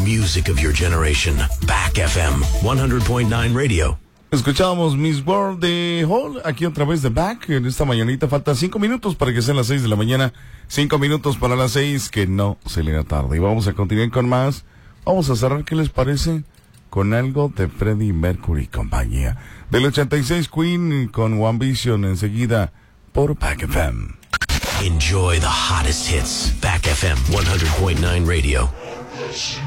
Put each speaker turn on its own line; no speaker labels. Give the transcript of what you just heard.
music of your generation. Back FM 100.9 Radio.
Escuchábamos Miss World de Hall, aquí otra vez de Back, en esta mañanita. Faltan 5 minutos para que sean las 6 de la mañana. 5 minutos para las 6, que no se le da tarde. Y vamos a continuar con más. Vamos a cerrar, ¿qué les parece? Con algo de Freddie Mercury y compañía. Del 86, Queen con One Vision, enseguida por Back FM.
Enjoy the hottest hits. Back FM 100.9 Radio.